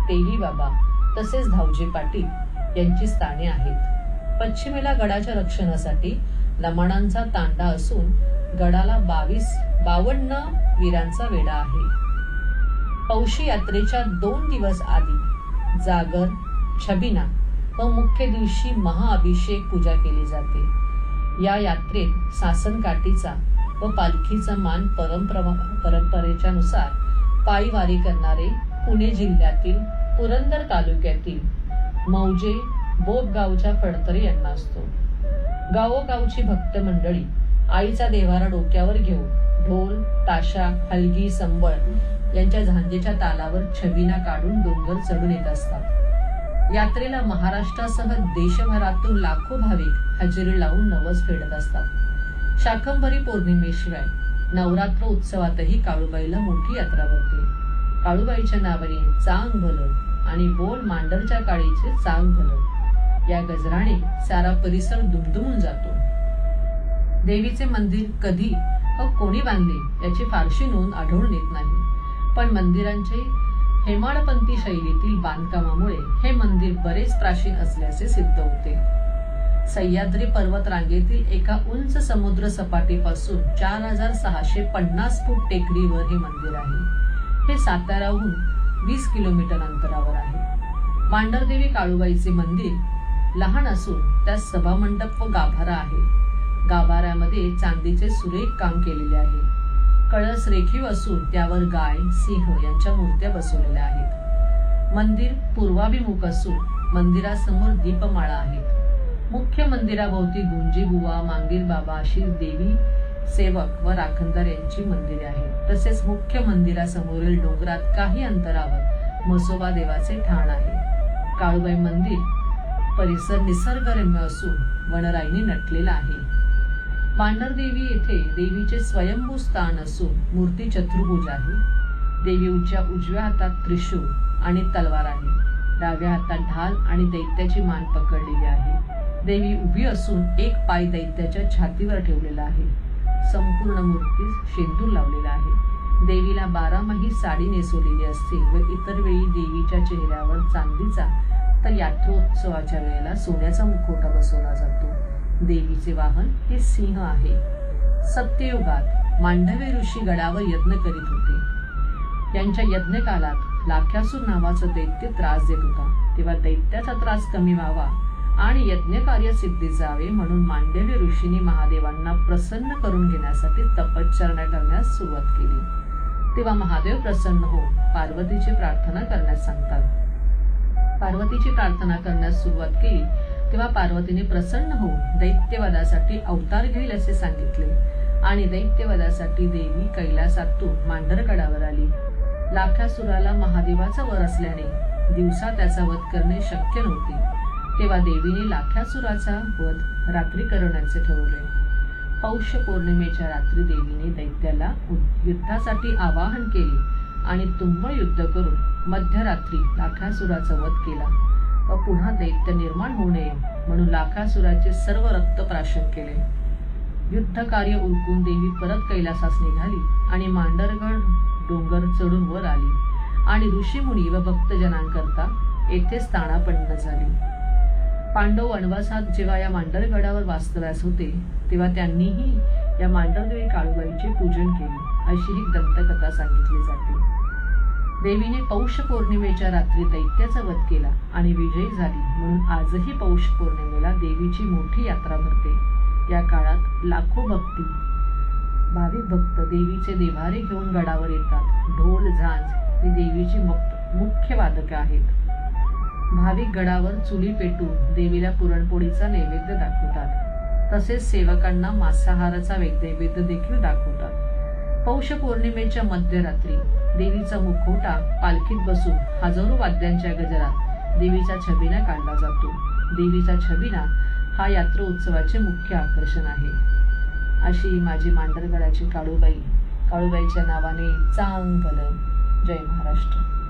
तेली बाबा तसेच धावजी पाटील यांची स्थाने आहेत। पश्चिमेला गडाच्या रक्षणासाठी लमाणांचा तांडा असून गडाला 52 वीरांचा वेढा आहे। पौशी यात्रेच्या 2 दिवस आधी जागर, छबिना व मुख्य दिवशी महाअभिषेक पूजा केली जाते। या यात्रेत सासनकाठीचा व पालखीचा मान परंपरेच्या नुसार पायी वारी करणारे पुणे जिल्ह्यातील पुरंदर तालुक्यातील मौजे बोबगावच्या फडतरे यांना असतो। गावोगावची भक्त मंडळी आईचा देवारा डोक्यावर घेऊन ढोल, ताशा, हलगी, संबळ यांच्या झांजेच्या तालावर छबिना काढून डोंगर चढून येत असतात। यात्रेला महाराष्ट्रासह देशभरातून लाखो भाविक हजेरी लावून नवस फेडत असतात। शाकंभरी पौर्णिमेशिवाय नवरात्र उत्सवातही काळूबाईला मोठी यात्रा भरते। काळूबाईच्या नावाने चांग भलं आणि बोल मांडरच्या काळीचे चांग भलं या गजराने सारा परिसर दुमदुमून जातो। देवीचे मंदिर कधी व कोणी बांधले याची फारशी नोंद आढळून येत नाही, पण मंदिरांचे हेमाडपंथी शैलीतील बांधकामामुळे हे मंदिर बरेच प्राचीन असल्याचे सिद्ध होते। सह्याद्री पर्वत रांगेतील एका उंच समुद्र सपाटीपासून 4650 फूट टेकडीवर हे मंदिर आहे। हे साताराहून 20 किलोमीटर अंतरावर आहे। मांढरदेवी काळूबाईचे मंदिर लहान असून त्यात सभामंडप व गाभारा आहे। गाभाऱ्यामध्ये चांदीचे सुरेख काम केलेले आहे। कळस रेखीव असून त्यावर गाय, सिंह यांच्या मूर्त्या बसवलेल्या आहेत। मंदिर पूर्वाभिमुख असून मंदिरासमोर दीपमाळा आहेत। मुख्य मंदिराभोवती गुंजीबुवा, मांगीर बाबा अशी देवी सेवक व राखणदार यांची मंदिरे आहेत। तसेच मुख्य मंदिरासमोरील डोंगरात काही अंतरावर म्हसोबा देवाचे ठाण आहे। काळूबाई मंदिर परिसर निसर्गरम्य असून वनराईने नटलेला आहे। मांढरदेवी येथे देवीचे स्वयंभू स्थान असून मूर्ती चतुर्भुज आहे। देवीच्या उजव्या हातात त्रिशूळ आणि तलवार आहे। डाव्या हातात ढाल आणि दैत्याची मान पकडलेली आहे। देवी उभी असून एक पाय दैत्याच्या छातीवर ठेवलेला आहे। संपूर्ण मूर्तीस शेंदूर लावलेला आहे। देवीला 12 माही साडी नेसवलेली असते व इतर वेळी देवीच्या चेहऱ्यावर चांदीचा तर यात्रोत्सवाच्या वेळेला सोन्याचा मुखवटा बसवला जातो। देवीचे वाहन हे सिंह आहे। सत्ययुगात मांडवे ऋषी गडावर यज्ञ करीत होते। यांच्या यज्ञ काळात लाख्यासूर नावाचा दैत्य त्रास देत होता। तेव्हा दैत्याचा त्रास कमी व्हावा आणि यज्ञ कार्य सिद्धी जावे म्हणून मांडवी ऋषींनी महादेवांना प्रसन्न करून घेण्यासाठी तपश्चर्या करण्यास सुरुवात केली। तेव्हा महादेव प्रसन्न होऊन पार्वतीची प्रार्थना करण्यास सांगतात। पार्वतीची प्रार्थना करण्यास सुरुवात केली तेव्हा पार्वतीने प्रसन्न होऊन दैत्यवधासाठी अवतार घेईल असे सांगितले आणि दैत्यवधासाठी देवी कैलासातून मांढरगडावर आली। लाख्यासुराला महादेवाचा वर असल्याने दिवसा त्याचा वध करणे शक्य नव्हते। तेव्हा देवीने लाख्यासुराचा वध रात्री करण्याचे ठरवले। पौष पौर्णिमेच्या रात्री देवीने दैत्याला युद्धासाठी आवाहन केले आणि तुंबळ युद्ध करून मध्यरात्री लाख्यासुराचा वध केला व पुन्हा दैत्य निर्माण होऊ नये म्हणून लाखासुराचे सर्व रक्त प्राशन केले। युद्ध कार्य उरकून देवी परत कैलासास निघाली आणि मांढरगड डोंगर चढून वर आली आणि ऋषीमुनी व भक्तजनांकरता येथे स्थानापन्न झाली। पांडव वनवासात जेव्हा या मांढरगडावर वास्तव्यास होते तेव्हा त्यांनीही या मांढरदेवी काळूबाईचे पूजन केले अशी ही दंतकथा सांगितली जाते। देवीने पौष पौर्णिमेच्या रात्री दैत्याचा वध केला आणि विजयी झाली म्हणून आजही पौष पौर्णिमेला देवीची मोठी यात्रा भरते। या काळात लाखो भाविक भक्त देवीचे देव्हारे घेऊन गडावर येतात। ढोल, झांज ही देवीची मुख्य वादके आहेत। भाविक गडावर चुली पेटून देवीला पुरणपोळीचा नैवेद्य दाखवतात। तसेच सेवकांना मांसाहाराचा नैवेद्य देखील दाखवतात। पौष पौर्णिमेच्या मध्यरात्री देवीचा मुखवटा पालखीत बसून हजारो वाद्यांच्या गजरात देवीचा छबिना काढला जातो। देवीचा छबिना हा यात्रा उत्सवाचे मुख्य आकर्षण आहे। अशी माझी मांढरगडाची काळूबाईच्या नावाने चांग भलं। जय महाराष्ट्र।